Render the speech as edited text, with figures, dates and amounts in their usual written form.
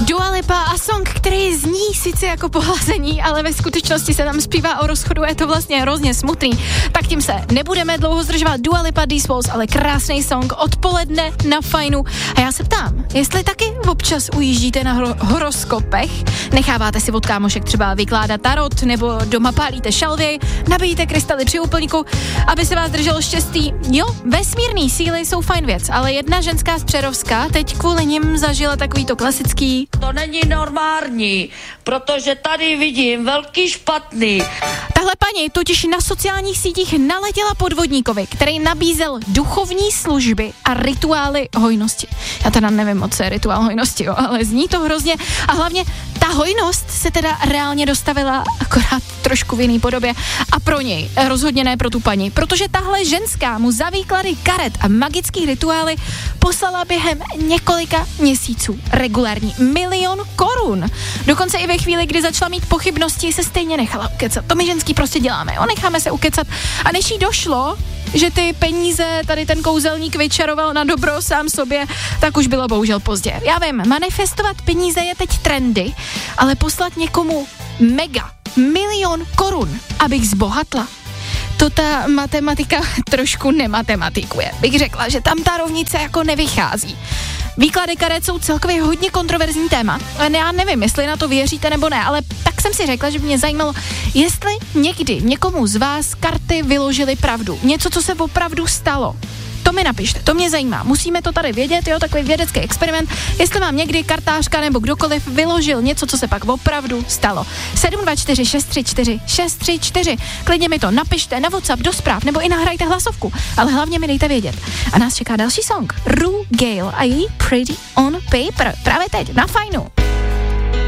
Dua Lipa a song, který zní sice jako pohlazení, ale ve skutečnosti se tam zpívá o rozchodu, je to vlastně hrozně smutný. Tak tím se nebudeme dlouho zdržovat. Dua Lipa, These Walls, ale krásný song odpoledne na Fajnu. A já se ptám, jestli taky občas ujíždíte na horoskopech, necháváte si od kámošek třeba vykládat tarot, nebo doma pálíte šalvěj, nabijíte krystaly při úplníku, aby se vás drželo štěstí. Jo, vesmírný síly jsou fajn věc, ale jedna ženská z Přerovska teď kvůli nim zažila takový to klasický. To není normální, protože tady vidím velký špatný. Tahle paní totiž na sociálních sítích naletěla podvodníkovi, který nabízel duchovní služby a rituály hojnosti. Já teda nevím moc, co je rituál hojnosti, jo, ale zní to hrozně a hlavně ta hojnost se teda reálně dostavila akorát trošku v jiný podobě a pro něj, rozhodně ne pro tu paní, protože tahle ženská mu za výklady karet a magických rituály poslala během několika měsíců regulární 1 000 000 korun. Dokonce i ve chvíli, kdy začala mít pochybnosti, se stejně nechala ukecat. To my ženský prostě děláme, jo, necháme se ukecat. A než jí došlo, že ty peníze tady ten kouzelník vyčaroval na dobro sám sobě, tak už bylo bohužel pozdě. Já vím, manifestovat peníze je teď trendy, ale poslat někomu mega 1 000 000 korun, abych zbohatla, to ta matematika trošku nematematikuje. Bych řekla, že tam ta rovnice jako nevychází. Výklady karet jsou celkově hodně kontroverzní téma. Já nevím, jestli na to věříte nebo ne, ale tak jsem si řekla, že mě zajímalo, jestli někdy někomu z vás karty vyložily pravdu. Něco, co se opravdu stalo. To mi napište, to mě zajímá. Musíme to tady vědět, jo, takový vědecký experiment, jestli vám někdy kartářka nebo kdokoliv vyložil něco, co se pak opravdu stalo. 724 634 634. Klidně mi to napište na WhatsApp, do zpráv, nebo i nahrajte hlasovku, ale hlavně mi dejte vědět. A nás čeká další song. Ru Gale a její Pretty on Paper. Právě teď na Fajnu.